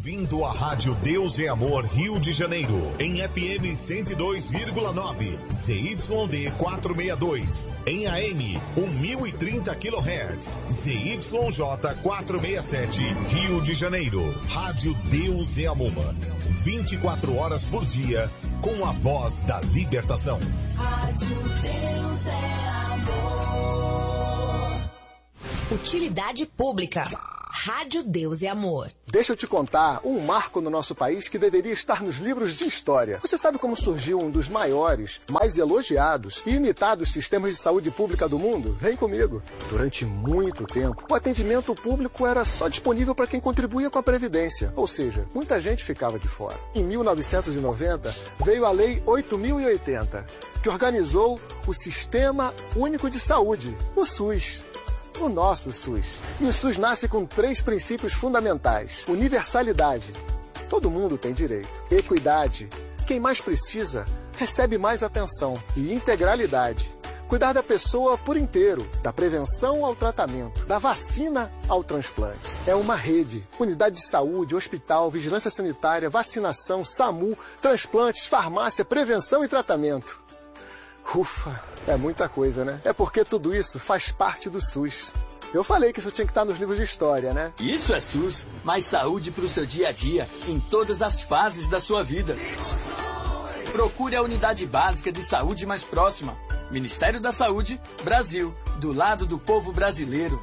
ouvindo a Rádio Deus é Amor Rio de Janeiro, em FM 102,9, ZYD 462, em AM 1030 kHz, ZYJ 467, Rio de Janeiro. Rádio Deus é Amor, 24 horas por dia, com a voz da libertação. Rádio Deus é Amor. Utilidade pública. Rádio Deus é Amor. Deixa eu te contar um marco no nosso país que deveria estar nos livros de história. Você sabe como surgiu um dos maiores, mais elogiados e imitados sistemas de saúde pública do mundo? Vem comigo. Durante muito tempo, o atendimento público era só disponível para quem contribuía com a Previdência. Ou seja, muita gente ficava de fora. Em 1990, veio a Lei 8.080, que organizou o Sistema Único de Saúde, o SUS. O nosso SUS. E o SUS nasce com 3 princípios fundamentais. Universalidade. Todo mundo tem direito. Equidade. Quem mais precisa, recebe mais atenção. E integralidade. Cuidar da pessoa por inteiro. Da prevenção ao tratamento. Da vacina ao transplante. É uma rede. Unidade de saúde, hospital, vigilância sanitária, vacinação, SAMU, transplantes, farmácia, prevenção e tratamento. Ufa, é muita coisa, né? É porque tudo isso faz parte do SUS. Eu falei que isso tinha que estar nos livros de história, né? Isso é SUS, mais saúde para o seu dia a dia, em todas as fases da sua vida. Procure a unidade básica de saúde mais próxima. Ministério da Saúde, Brasil, do lado do povo brasileiro.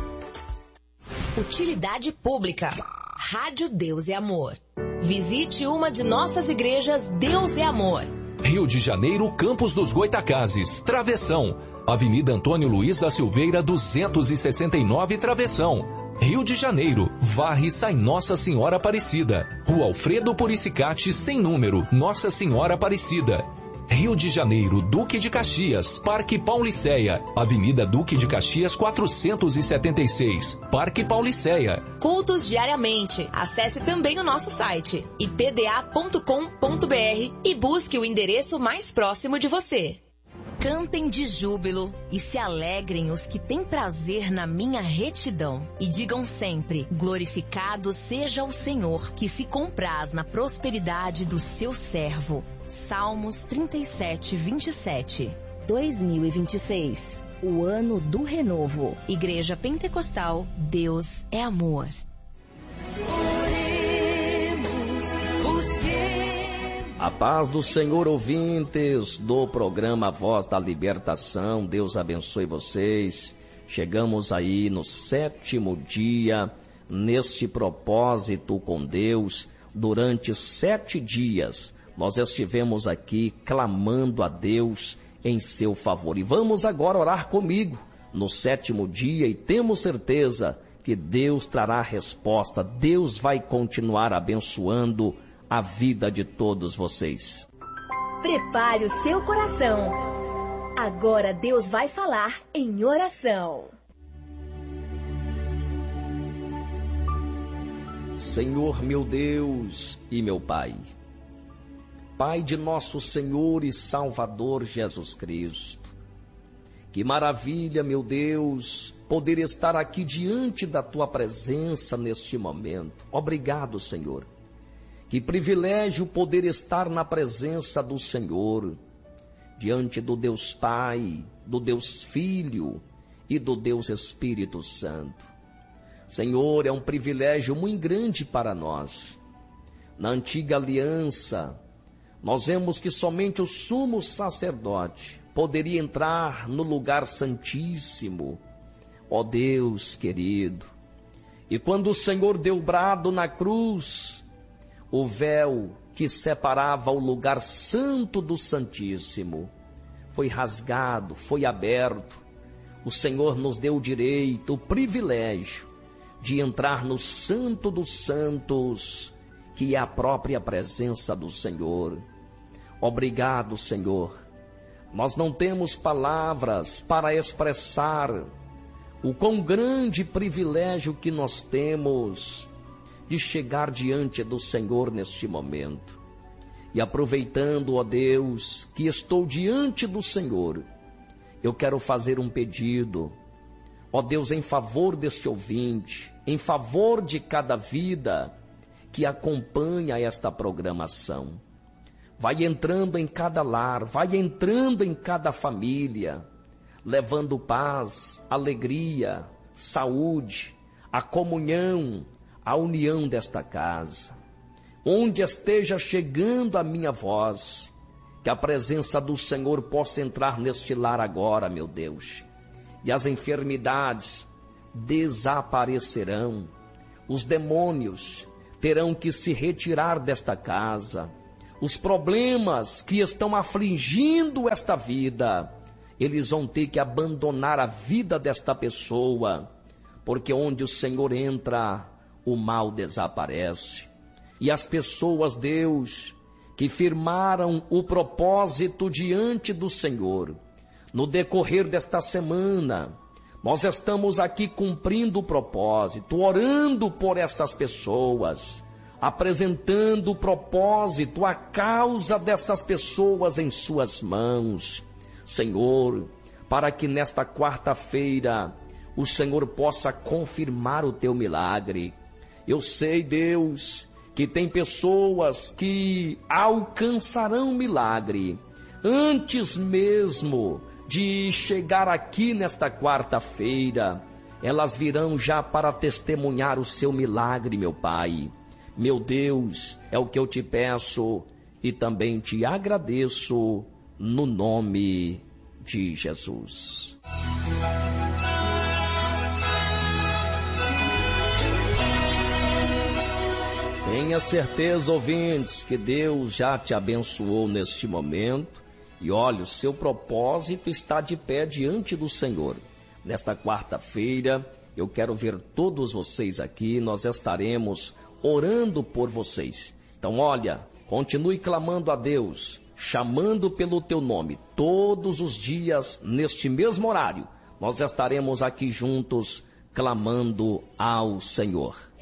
Utilidade pública. Rádio Deus é Amor. Visite uma de nossas igrejas Deus é Amor. Rio de Janeiro, Campos dos Goitacazes, Travessão. Avenida Antônio Luiz da Silveira, 269, Travessão. Rio de Janeiro, Varre sai Nossa Senhora Aparecida. Rua Alfredo Puricicati, sem número, Nossa Senhora Aparecida. Rio de Janeiro, Duque de Caxias, Parque Pauliceia, Avenida Duque de Caxias 476, Parque Pauliceia. Cultos diariamente. Acesse também o nosso site ipda.com.br e busque o endereço mais próximo de você. Cantem de júbilo e se alegrem os que têm prazer na minha retidão. E digam sempre, glorificado seja o Senhor, que se compraz na prosperidade do seu servo. Salmos 37, 27. 2026. O ano do renovo. Igreja Pentecostal, Deus é Amor. A paz do Senhor, ouvintes do programa Voz da Libertação. Deus abençoe vocês. Chegamos aí no 7º dia, neste propósito com Deus. Durante 7 dias, nós estivemos aqui clamando a Deus em seu favor. E vamos agora orar comigo no 7º dia e temos certeza que Deus trará resposta. Deus vai continuar abençoando a vida de todos vocês. Prepare o seu coração. Agora Deus vai falar em oração. Senhor meu Deus e meu Pai, Pai de nosso Senhor e Salvador Jesus Cristo, que maravilha, meu Deus, poder estar aqui diante da Tua presença neste momento. Obrigado, Senhor. Que privilégio poder estar na presença do Senhor, diante do Deus Pai, do Deus Filho e do Deus Espírito Santo. Senhor, é um privilégio muito grande para nós. Na antiga aliança, nós vemos que somente o sumo sacerdote poderia entrar no lugar santíssimo, ó Deus querido. E quando o Senhor deu brado na cruz, o véu que separava o lugar santo do santíssimo foi rasgado, foi aberto. O Senhor nos deu o direito, o privilégio de entrar no santo dos santos, que é a própria presença do Senhor. Obrigado, Senhor. Nós não temos palavras para expressar o quão grande privilégio que nós temos de chegar diante do Senhor neste momento. E aproveitando, ó Deus, que estou diante do Senhor, eu quero fazer um pedido, ó Deus, em favor deste ouvinte, em favor de cada vida que acompanha esta programação. Vai entrando em cada lar, vai entrando em cada família, levando paz, alegria, saúde, a comunhão, a união desta casa. Onde esteja chegando a minha voz, que a presença do Senhor possa entrar neste lar agora, meu Deus. E as enfermidades desaparecerão, os demônios terão que se retirar desta casa, os problemas que estão afligindo esta vida, eles vão ter que abandonar a vida desta pessoa, porque onde o Senhor entra, o mal desaparece. E as pessoas, Deus, que firmaram o propósito diante do Senhor, no decorrer desta semana, nós estamos aqui cumprindo o propósito, orando por essas pessoas, apresentando o propósito, a causa dessas pessoas em suas mãos. Senhor, para que nesta quarta-feira o Senhor possa confirmar o teu milagre. Eu sei, Deus, que tem pessoas que alcançarão milagre antes mesmo de chegar aqui nesta quarta-feira. Elas virão já para testemunhar o seu milagre, meu Pai. Meu Deus, é o que eu te peço e também te agradeço no nome de Jesus. Tenha certeza, ouvintes, que Deus já te abençoou neste momento. E olha, o seu propósito está de pé diante do Senhor. Nesta quarta-feira, eu quero ver todos vocês aqui, nós estaremos orando por vocês. Então, olha, continue clamando a Deus, chamando pelo teu nome. Todos os dias, neste mesmo horário, nós estaremos aqui juntos, clamando ao Senhor.